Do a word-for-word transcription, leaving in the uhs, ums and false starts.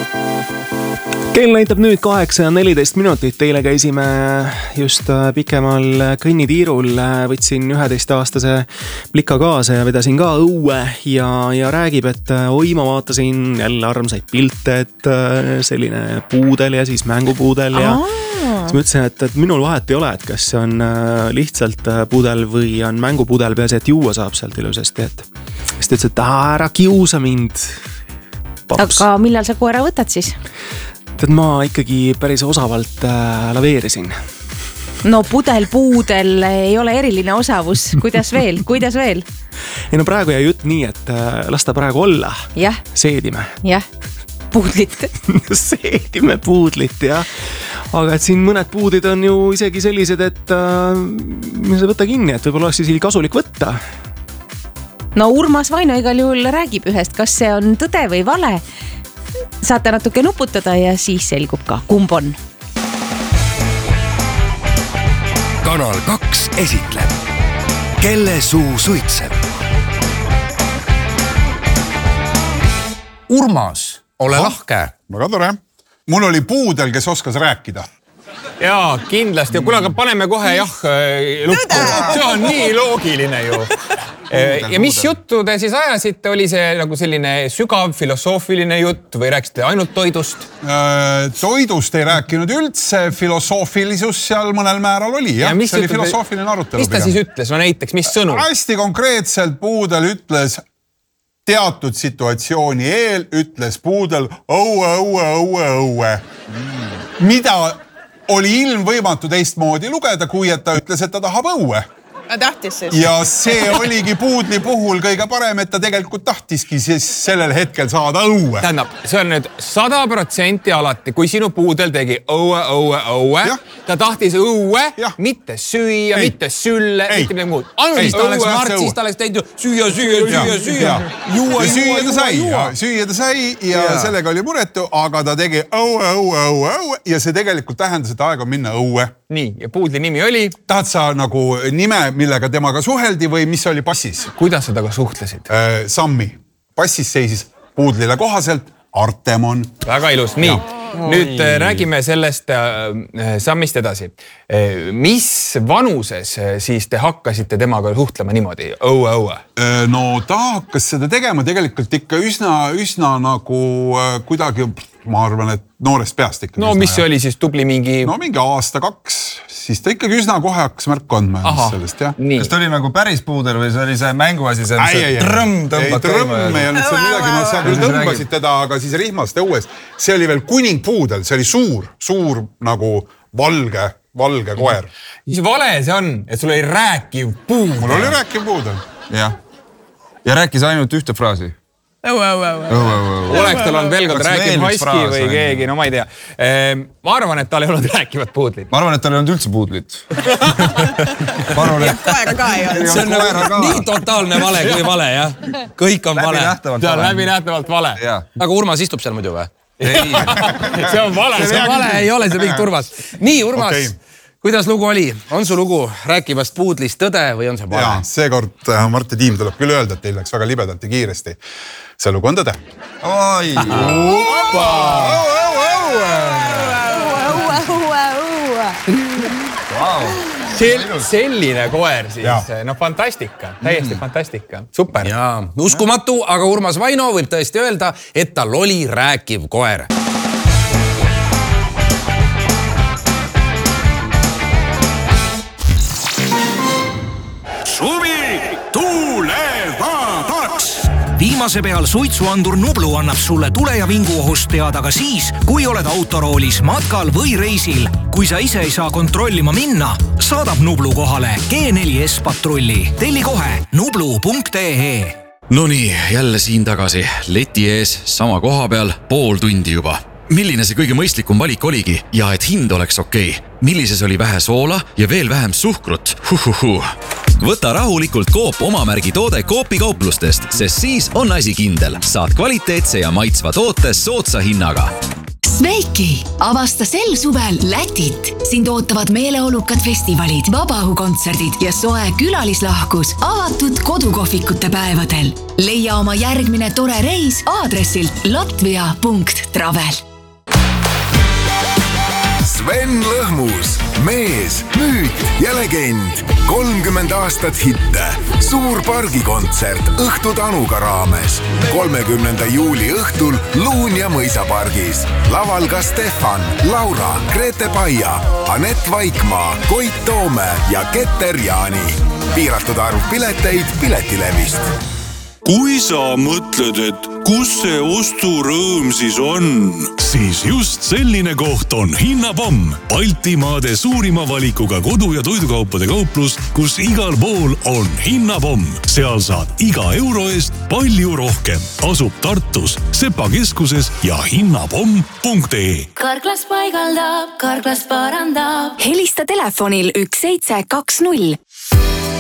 Kell näitab nüüd kaheksa ja neliteist minutit. Teile käisime just pikemal kõnnitiirul. Võtsin üheteistaastase plika kaasa ja vedasin ka õue ja, ja räägib, et oi, ma vaatasin jälle armsaid pilte, et selline puudel ja siis mängupuudel ja siis ma ütlesin, et, et minul vahet ei ole, et kas see on lihtsalt pudel või on mängupudel, peaasi, et juua saab sealt ilusasti, et siis ta ütles, et ära kiusa mind. Paps. Aga millal sa koera võtad siis? Tead, ma ikkagi päris osavalt äh, laveerisin. No pudel, puudel ei ole eriline osavus. Kuidas veel? Kuidas veel? Ei no praegu jäi jutt nii, et äh, lasta praegu olla. Jah. Seedime. Jah, puudlit. Seedime puudlit, jah. Aga et siin mõned puudid on ju isegi sellised, et äh, mis võtta kinni, et võib-olla oleks siis kasulik võtta. No Urmas Vaino igal juhul räägib ühest, kas see on tõde või vale. Saate natuke nuputada ja siis selgub ka, kumb on. Kanal kaks esitleb Kelle suu suitseb. Urmas, ole ha? Lahke. Väga tore. Mul oli puudel, kes oskas rääkida. Jaa, kindlasti. Kuule, aga paneme kohe jah lukku. See on nii loogiline ju. Ja mis juttu te siis ajasite? Oli see nagu selline sügav filosoofiline jutt või rääkisite ainult toidust? Toidust ei rääkinud üldse, filosoofilisus seal mõnel määral oli. Ja, ja see oli filosoofiline arutelu. Mis ta siis ütles? No näiteks, mis sõnum? Hästi konkreetselt puudel ütles teatud situatsiooni eel, ütles puudel õue, õue, õue, õue. Mida oli ilmvõimatu teistmoodi lugeda, kui et ta ütles, et ta tahab õue. Tahtis siis. Ja see oligi puudli puhul kõige parem, et ta tegelikult tahtiski siis sellel hetkel saada õue. Tähendab, see on nüüd sada protsenti alati, kui sinu puudel tegi õue, õue, õue, ja. Ta tahtis õue, ja. Mitte süüa, ei. Mitte sülle, ei. Mitte midagi muud. Ainult ta oleks Mart, siis ta oleks teinud süüa, süüa, süüa, süüa. Juua, süüa ta sai, süüa ta sai ja, ja sellega oli muretu, aga ta tegi õue, õue, õue, õue ja see tegelikult tähendas, et aeg on minna õue. Nii, ja puudli nimi oli? Tahad sa nagu nime, millega temaga suheldi või mis oli passis? Kuidas sa taga suhtlesid? Äh, Sammi. Passis seisis puudlile kohaselt Artemon. Väga ilus. Nii, ja. Nüüd Oi. Räägime sellest äh, Sammist edasi. Äh, mis vanuses siis te hakkasite temaga suhtlema niimoodi? Õue, õue. Äh, no ta hakkas seda tegema tegelikult ikka üsna, üsna nagu äh, kuidagi... Ma arvan, et noorest peast ikka. No mis see oli siis tubli mingi... No mingi aasta, kaks, siis ta ikkagi üsna kohe hakkas märku andma sellest, jah. Kas ta oli nagu päris puudel või see oli see mänguasi, see, ei, see trõmm tõmbad käima? Ei, trõmm ei olnud seal midagi, no sa küll tõmbasid teda, aga siis rihmast õues. See oli veel kuningpuudel, see oli suur, suur nagu valge, valge koer. Mis vale see on, et sul oli rääkiv puudel? Mul oli rääkiv puudel. Jah. Ja rääkis ainult ühte fraasi. Õue, õue, õue. Oleks tal on veel kord rääkiv haski või keegi, no ma ei tea. Ma arvan, et tal ei olnud rääkivat puudlit. Ma arvan, et tal ei olnud üldse puudlit. Ma arvan, et... Koera ka ei olnud. See on nii totaalne vale kui vale, jah. Kõik on vale. See on läbinähtavalt vale. Aga Urmas istub seal muidu või? Ei. See on vale. See on vale, ei ole see mingi Urmas. Nii, Urmas. Kuidas lugu oli? On su lugu rääkivast puudlist tõde või on see vale? Jaa, seekord Mart ja tiim tuleb küll öelda, et teil läks väga libedalt ja kiiresti. See lugu on tõde. Oi! Opa! Selline koer siis, no fantastika, täiesti fantastika, super. Jaa, uskumatu, aga Urmas Vaino võib tõesti öelda, et tal oli rääkiv koer. Viimase peal suitsuandur Nublu annab sulle tule ja vingu ohust teada ka siis, kui oled autoroolis, matkal või reisil. Kui sa ise ei saa kontrollima minna, saadab Nublu kohale G neli S patrulli. Telli kohe nublu punkt ee. Nonii, jälle siin tagasi. Leti ees, sama koha peal, pool tundi juba. Milline see kõige mõistlikum valik oligi ja et hind oleks okei? Millises oli vähe soola ja veel vähem suhkrut? Huhuhu. Võta rahulikult Coop omamärgi toode Coopi kauplustest, sest siis on asi kindel. Saad kvaliteetse ja maitsva toote soodsa hinnaga. Sveiki! Avasta sel suvel Lätit. sind ootavad meeleolukad festivalid, vabaõhukontserdid ja soe külalislahkus avatud kodukohvikute päevadel. Leia oma järgmine tore reis aadressilt latvia punkt travel. Sven Lõhmus, mees, müüt ja legend. kolmkümmend aastat hitte. Suur pargikontsert Õhtu Tanuga raames. kolmekümnenda juuli õhtul Luun ja Mõisapargis. Laval ka Stefan, Laura, Grete Paia, Anett Vaikmaa, Koit Toome ja Keter Jaani. Piiratud arv pileteid Piletilevist. Kui sa mõtled, et kus see osturõõm siis on, siis just selline koht on Hinnapomm. Baltimaade suurima valikuga kodu- ja toidukaupade kauplus, kus igal pool on Hinnapomm. Seal saad iga euro eest palju rohkem. Asub Tartus, Sepa keskuses ja hinnapomm punkt ee. Karklas paigaldab, Karklas parandab. Helista telefonil üks seitse kaks null.